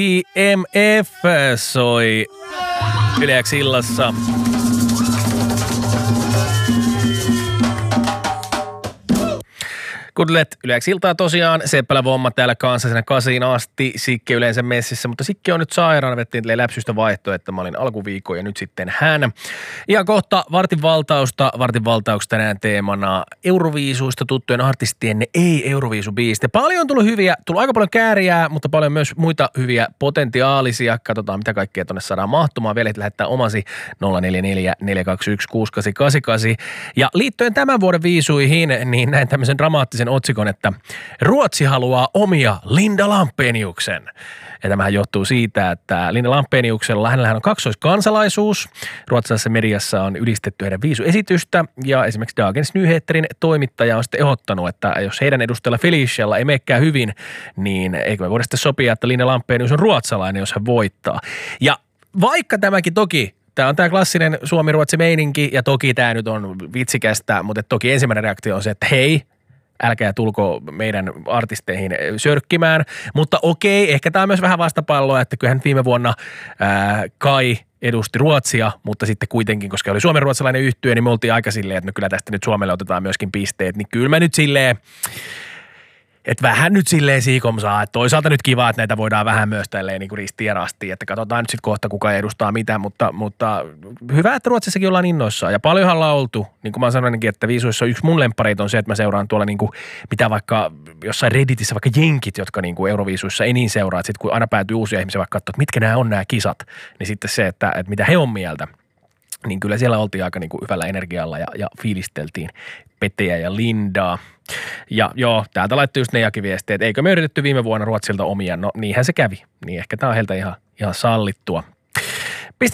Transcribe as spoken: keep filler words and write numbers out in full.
I M F soi Yle X illassa. Kuuntelet Yle X iltaa tosiaan, Seppälä Vomma täällä kanssa sinne kasiin asti, Sikke yleensä messissä, mutta Sikke on nyt sairaana, vettiin teille läpsystä vaihtoa, että mä olin alkuviikon ja nyt sitten hän. Ja kohta vartin valtausta, vartin valtauksesta tänään teemana Euroviisuista tuttujen artistien ei-Euroviisubiiste. Paljon on tullut hyviä, tullut aika paljon kääriää, mutta paljon myös muita hyviä potentiaalisia. Katsotaan mitä kaikkea tonne saadaan mahtumaan. Vielä lähettää omasi nolla neljä neljä neljä kaksi yksi kuusi kahdeksan kahdeksan kahdeksan. Ja liittyen tämän vuoden viisuihin, niin näin tämmöisen dramaattisen otsikon, että Ruotsi haluaa omia Linda Lampeniuksen. Ja tämähän johtuu siitä, että Linda Lampeniuksella, hänellähän on kaksoiskansalaisuus. Ruotsalaisessa mediassa on ylistetty heidän viisuesitystä ja esimerkiksi Dagens Nyheterin toimittaja on sitten ehdottanut, että jos heidän edustajalla Felicialla ei menekään hyvin, niin eikö me voida sitten sopia, että Linda Lampenius on ruotsalainen, jos hän voittaa. Ja vaikka tämäkin toki tämä on tämä klassinen Suomi-Ruotsi-meininki ja toki tämä nyt on vitsikästä, mutta toki ensimmäinen reaktio on se, että hei, älkää tulko meidän artisteihin sörkkimään, mutta okei, ehkä tämä on myös vähän vastapalloa, että kyllähän viime vuonna ää, Kai edusti Ruotsia, mutta sitten kuitenkin, koska oli suomen-ruotsalainen yhtye, niin me oltiin aika silleen, että no kyllä tästä nyt Suomelle otetaan myöskin pisteet, niin kyllä mä nyt silleen, että vähän nyt silleen siikomsaa, että toisaalta nyt kiva, että näitä voidaan vähän myös tälleen niin kuin ristiin ja rastiin, että katsotaan nyt sitten kohta kuka edustaa mitä, mutta, mutta hyvä, että Ruotsissakin ollaan innoissaan ja paljonhan ollaan oltu, niin kuin mä sanoinkin, että viisuissa yksi mun lemppareita on se, että mä seuraan tuolla niin kuin, mitä vaikka jossain Redditissä vaikka jenkit, jotka niin kuin Euroviisuissa ei niin seuraa, että sitten kun aina päätyy uusia ihmisiä vaikka katsoa, että mitkä nämä on nämä kisat, niin sitten se, että, että mitä he on mieltä, niin kyllä siellä oltiin aika niin kuin hyvällä energialla ja, ja fiilisteltiin Peteä ja Lindaa. Ja joo, täältä laittoi just Neijakin viestiä, että eikö me yritetty viime vuonna Ruotsilta omia, no niinhän se kävi, niin ehkä tämä on heiltä ihan, ihan sallittua.